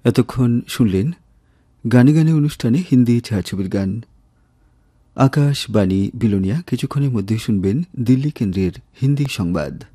এতক্ষণ শুনলেন গানে গানে অনুষ্ঠানে হিন্দি ছায়াছবির গান। আকাশবাণী বিলোনিয়া। কিছুক্ষণের মধ্যে শুনবেন দিল্লি কেন্দ্রের হিন্দি সংবাদ।